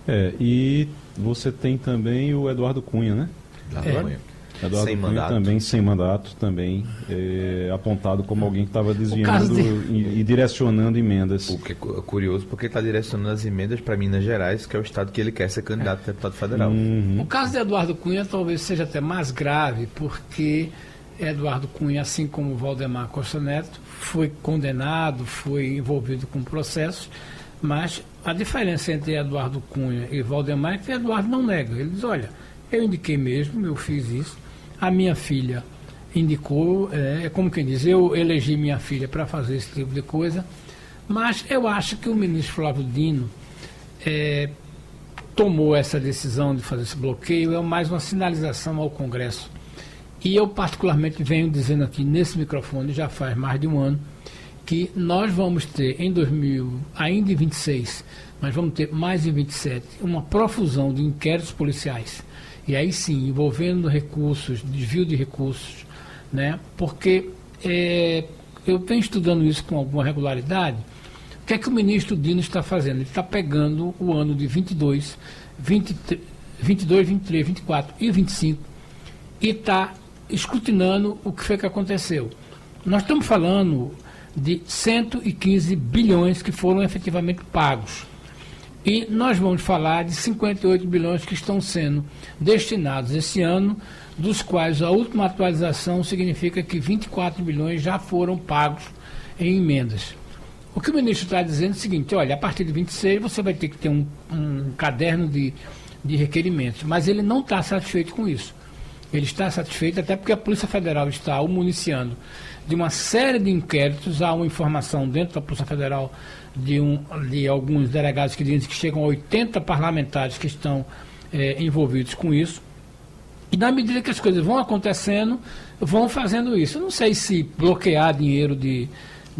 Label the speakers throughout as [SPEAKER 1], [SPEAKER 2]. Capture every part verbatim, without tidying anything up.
[SPEAKER 1] É, e você tem também o Eduardo Cunha, né?
[SPEAKER 2] Eduardo
[SPEAKER 3] É.
[SPEAKER 2] Cunha.
[SPEAKER 1] Eduardo
[SPEAKER 2] Sem
[SPEAKER 1] Cunha
[SPEAKER 2] mandato.
[SPEAKER 1] também sem mandato, também é, apontado como alguém que estava desviando
[SPEAKER 3] de-
[SPEAKER 1] e, e direcionando emendas.
[SPEAKER 2] O que é cu- curioso, porque ele está direcionando as emendas para Minas Gerais, que é o estado que ele quer ser candidato a deputado federal.
[SPEAKER 1] Uhum.
[SPEAKER 3] O caso de Eduardo Cunha talvez seja até mais grave, porque Eduardo Cunha, assim como Valdemar Costa Neto, foi condenado, foi envolvido com processos, mas a diferença entre Eduardo Cunha e Valdemar é que Eduardo não nega. Ele diz, olha, eu indiquei mesmo, eu fiz isso, a minha filha indicou, é, é como quem diz, eu elegi minha filha para fazer esse tipo de coisa, mas eu acho que o ministro Flávio Dino é, tomou essa decisão de fazer esse bloqueio, é mais uma sinalização ao Congresso. E eu particularmente venho dizendo aqui nesse microfone, já faz mais de um ano, que nós vamos ter em dois mil, ainda em vinte e seis, mas vamos ter mais em vinte e sete, uma profusão de inquéritos policiais. E aí sim, envolvendo recursos, desvio de recursos, né? Porque é, eu venho estudando isso com alguma regularidade. O que é que o ministro Dino está fazendo? Ele está pegando o ano de vinte e dois, vinte, vinte e dois, vinte e três, vinte e quatro e vinte e cinco e está escrutinando o que foi que aconteceu. Nós estamos falando de cento e quinze bilhões que foram efetivamente pagos. E nós vamos falar de cinquenta e oito bilhões que estão sendo destinados esse ano, dos quais a última atualização significa que vinte e quatro bilhões já foram pagos em emendas. O que o ministro está dizendo é o seguinte, olha, a partir de vinte e seis você vai ter que ter um, um caderno de, de requerimentos, mas ele não está satisfeito com isso. Ele está satisfeito até porque a Polícia Federal está o municiando de uma série de inquéritos. Há uma informação dentro da Polícia Federal de, um, de alguns delegados que dizem que chegam a oitenta parlamentares que estão é, envolvidos com isso. E na medida que as coisas vão acontecendo, vão fazendo isso. Eu não sei se bloquear dinheiro de,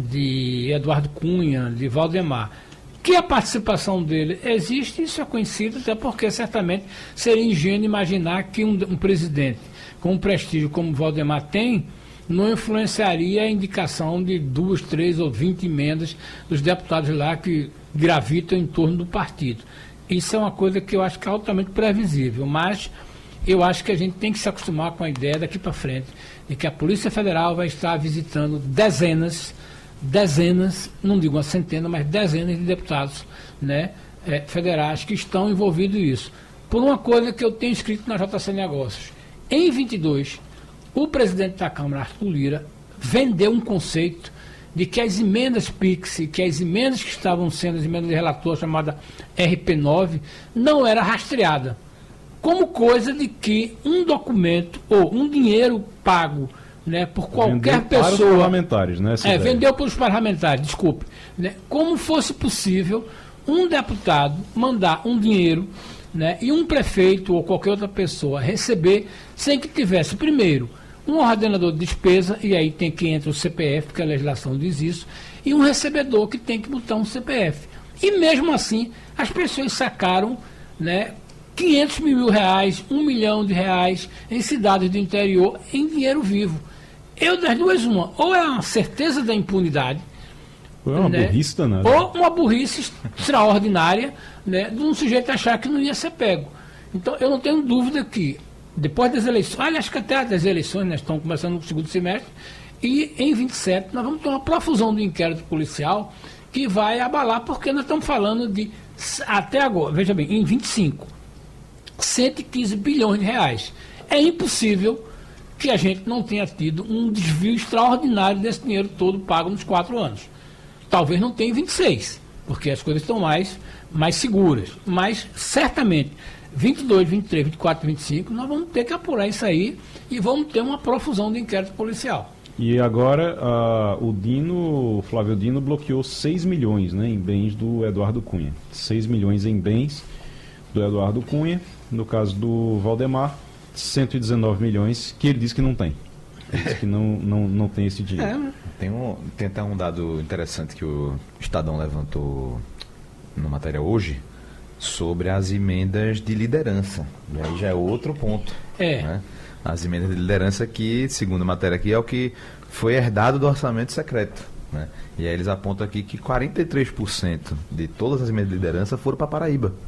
[SPEAKER 3] de Eduardo Cunha, de Valdemar, que a participação dele existe, isso é conhecido, até porque certamente seria ingênuo imaginar que um, um presidente com um prestígio como Valdemar tem, não influenciaria a indicação de duas, três ou vinte emendas dos deputados lá que gravitam em torno do partido. Isso é uma coisa que eu acho que é altamente previsível, mas eu acho que a gente tem que se acostumar com a ideia daqui para frente de que a Polícia Federal vai estar visitando dezenas dezenas, não digo uma centena, mas dezenas de deputados, né, é, federais que estão envolvidos nisso. Por uma coisa que eu tenho escrito na J C Negócios. Em vinte e dois, o presidente da Câmara, Arthur Lira, vendeu um conceito de que as emendas Pix, que as emendas que estavam sendo, as emendas de relator, chamada R P nove, não era rastreada. Como coisa de que um documento ou um dinheiro pago, né, por qualquer
[SPEAKER 1] Vendeu para os
[SPEAKER 3] pessoa...
[SPEAKER 1] parlamentares, né? essa
[SPEAKER 3] É,
[SPEAKER 1] ideia.
[SPEAKER 3] vendeu para os parlamentares, desculpe. Né, como fosse possível um deputado mandar um dinheiro, né, e um prefeito ou qualquer outra pessoa receber sem que tivesse, primeiro, um ordenador de despesa, e aí tem que entrar o C P F, porque a legislação diz isso, e um recebedor que tem que botar um C P F. E mesmo assim, as pessoas sacaram, né, quinhentos mil reais, um milhão de reais em cidades do interior em dinheiro vivo. Eu, das duas, uma, ou é uma certeza da impunidade,
[SPEAKER 1] Foi uma
[SPEAKER 3] né,
[SPEAKER 1] burrice danada.
[SPEAKER 3] ou uma burrice extraordinária, né, de um sujeito achar que não ia ser pego. Então, eu não tenho dúvida que, depois das eleições, aliás, acho que até das eleições, nós estamos começando no segundo semestre, e em vinte e sete nós vamos ter uma profusão de inquérito policial que vai abalar, porque nós estamos falando de, até agora, veja bem, em vinte e cinco, cento e quinze bilhões de reais. É impossível que a gente não tenha tido um desvio extraordinário desse dinheiro todo pago nos quatro anos. Talvez não tenha em vinte e seis, porque as coisas estão mais, mais seguras. Mas, certamente, vinte e dois, vinte e três, vinte e quatro, vinte e cinco, nós vamos ter que apurar isso aí e vamos ter uma profusão de inquérito policial.
[SPEAKER 1] E agora ah, o Dino, o Flávio Dino bloqueou seis milhões, né, em bens do Eduardo Cunha. seis milhões em bens do Eduardo Cunha. No caso do Valdemar, cento e dezenove milhões, que ele diz que não tem. Ele diz que não, não, não tem esse dinheiro.
[SPEAKER 2] É, tem, um, tem até um dado interessante que o Estadão levantou na matéria hoje sobre as emendas de liderança. E aí já é outro ponto.
[SPEAKER 3] É.
[SPEAKER 2] Né? As emendas de liderança que, segundo a matéria aqui, é o que foi herdado do orçamento secreto. Né? E aí eles apontam aqui que quarenta e três por cento de todas as emendas de liderança foram para Paraíba.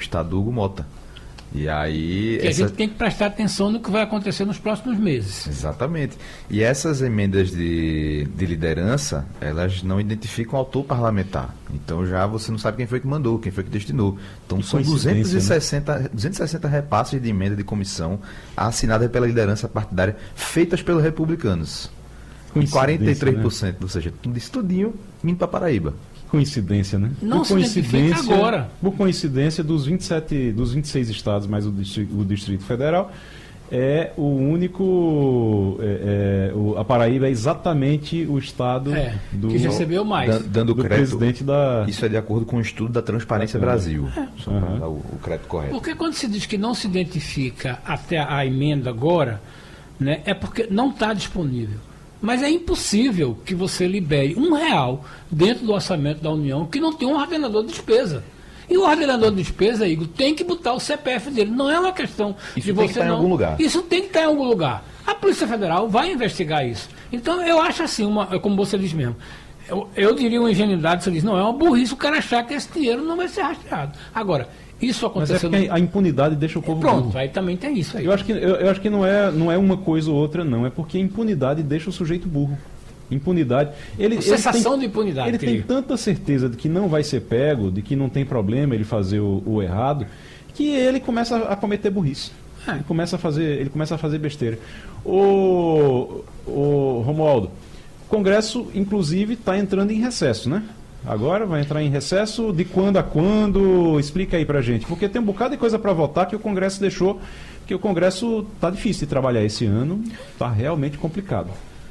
[SPEAKER 2] estado do Hugo Mota. E aí...
[SPEAKER 3] E
[SPEAKER 2] essa...
[SPEAKER 3] a gente tem que prestar atenção no que vai acontecer nos próximos meses.
[SPEAKER 2] Exatamente. E essas emendas de, de liderança, elas não identificam autor parlamentar. Então já você não sabe quem foi que mandou, quem foi que destinou. Então
[SPEAKER 1] Que
[SPEAKER 2] são duzentos e sessenta,
[SPEAKER 1] né?
[SPEAKER 2] duzentos e sessenta repasses de emenda de comissão assinadas pela liderança partidária, feitas pelos republicanos. Com quarenta e três por cento, né? Ou seja, tudo isso tudinho indo para Paraíba.
[SPEAKER 1] Coincidência, né?
[SPEAKER 3] Não
[SPEAKER 1] por
[SPEAKER 3] se identifica agora.
[SPEAKER 1] Por coincidência, dos vinte e sete, dos vinte e seis estados, mais o Distrito, o Distrito Federal, é o único. É, é, o, a Paraíba é exatamente o estado
[SPEAKER 3] é,
[SPEAKER 1] do,
[SPEAKER 3] que recebeu mais.
[SPEAKER 2] Dan, dando
[SPEAKER 1] do
[SPEAKER 2] crédito,
[SPEAKER 1] presidente da.
[SPEAKER 2] Isso é de acordo com o estudo da Transparência
[SPEAKER 1] é.
[SPEAKER 2] Brasil.
[SPEAKER 3] É.
[SPEAKER 2] Só para dar o, o crédito correto.
[SPEAKER 3] Porque quando se diz que não se identifica até a emenda agora, né, é porque não está disponível. Mas é impossível que você libere um real dentro do orçamento da União que não tem um ordenador de despesa. E o ordenador de despesa, Igor, tem que botar o C P F dele. Não é uma questão
[SPEAKER 2] isso
[SPEAKER 3] de
[SPEAKER 2] tem
[SPEAKER 3] você
[SPEAKER 2] que estar
[SPEAKER 3] não...
[SPEAKER 2] em algum lugar.
[SPEAKER 3] Isso tem que estar em algum lugar. A Polícia Federal vai investigar isso. Então, eu acho assim, uma, como você diz mesmo, eu, eu diria uma ingenuidade, você diz, não, é uma burrice o cara achar que esse dinheiro não vai ser rastreado. Agora, isso aconteceu...
[SPEAKER 1] Mas é porque a impunidade deixa o povo
[SPEAKER 3] Pronto,
[SPEAKER 1] burro.
[SPEAKER 3] aí também tem isso aí.
[SPEAKER 1] Eu acho que, eu, eu acho que não, é, não é uma coisa ou outra, não. É porque a impunidade deixa o sujeito burro. Impunidade. Ele,
[SPEAKER 3] A sensação
[SPEAKER 1] ele tem,
[SPEAKER 3] de impunidade.
[SPEAKER 1] Ele tem
[SPEAKER 3] querido.
[SPEAKER 1] tanta certeza de que não vai ser pego, de que não tem problema ele fazer o, o errado, que ele começa a cometer burrice.
[SPEAKER 3] É.
[SPEAKER 1] Ele começa a fazer, ele começa a fazer besteira. O, o Romualdo, o Congresso, inclusive, está entrando em recesso, né? Agora vai entrar em recesso de quando a quando? Explica aí pra gente. Porque tem um bocado de coisa para votar que o Congresso deixou, que o Congresso tá difícil de trabalhar esse ano, tá realmente complicado.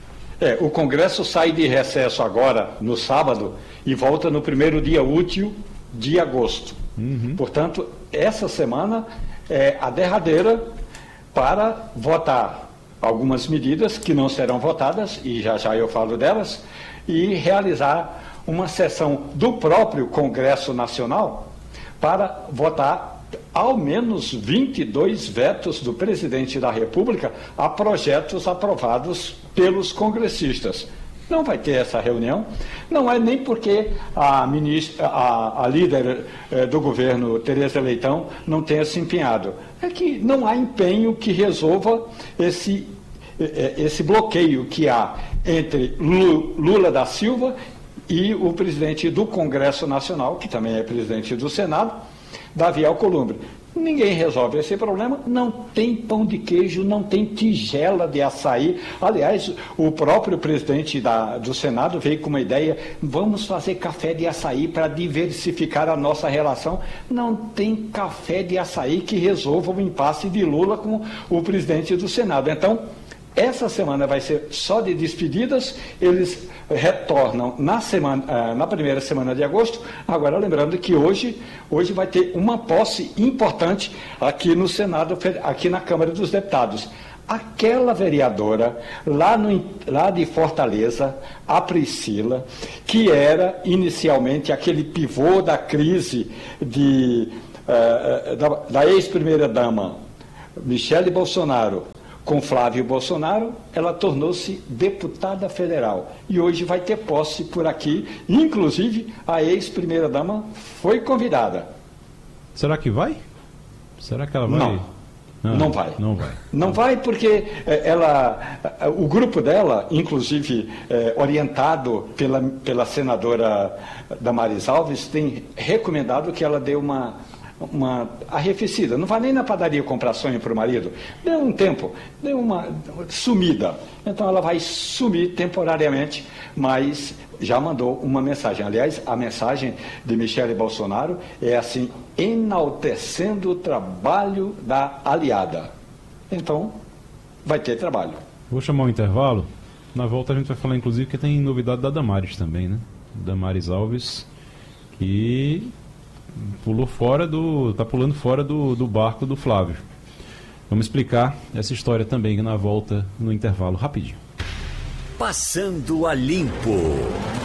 [SPEAKER 4] É, o Congresso sai de recesso agora, no sábado, e volta no primeiro dia útil de agosto.
[SPEAKER 1] Uhum.
[SPEAKER 4] Portanto, essa semana é a derradeira para votar algumas medidas que não serão votadas, e já já eu falo delas, e realizar uma sessão do próprio Congresso Nacional para votar ao menos vinte e dois vetos do presidente da República a projetos aprovados pelos congressistas. Não vai ter essa reunião, não é nem porque a, ministra, a, a líder eh, do governo, Tereza Leitão, não tenha se empenhado. É que não há empenho que resolva esse, eh, esse bloqueio que há entre Lula da Silva e o presidente do Congresso Nacional, que também é presidente do Senado, Davi Alcolumbre. Ninguém resolve esse problema, não tem pão de queijo, não tem tigela de açaí. Aliás, o próprio presidente da, do Senado veio com uma ideia, vamos fazer café de açaí para diversificar a nossa relação. Não tem café de açaí que resolva o impasse de Lula com o presidente do Senado. Então, essa semana vai ser só de despedidas, eles retornam na, semana, na primeira semana de agosto. Agora, lembrando que hoje, hoje vai ter uma posse importante aqui no Senado, aqui na Câmara dos Deputados. Aquela vereadora lá, no, lá de Fortaleza, a Priscila, que era inicialmente aquele pivô da crise de, uh, da, da ex-primeira-dama Michele Bolsonaro com Flávio Bolsonaro, ela tornou-se deputada federal. E hoje vai ter posse por aqui, inclusive a ex-primeira-dama foi convidada.
[SPEAKER 1] Será que vai? Será que ela vai?
[SPEAKER 4] Não,
[SPEAKER 1] ah,
[SPEAKER 4] não vai.
[SPEAKER 1] Não vai.
[SPEAKER 4] Não vai porque ela, o grupo dela, inclusive é, orientado pela, pela senadora Damares Alves, tem recomendado que ela dê uma... uma arrefecida, não vai nem na padaria comprar sonho para o marido, deu um tempo, deu uma sumida, então ela vai sumir temporariamente, mas já mandou uma mensagem. Aliás, a mensagem de Michele Bolsonaro é assim, enaltecendo o trabalho da aliada. Então, vai ter trabalho.
[SPEAKER 1] Vou chamar um intervalo, na volta a gente vai falar inclusive que tem novidade da Damares também, né? Damares Alves, que pulou fora do, tá pulando fora do, do barco do Flávio. Vamos explicar essa história também na volta, no intervalo, rapidinho.
[SPEAKER 5] Passando a Limpo.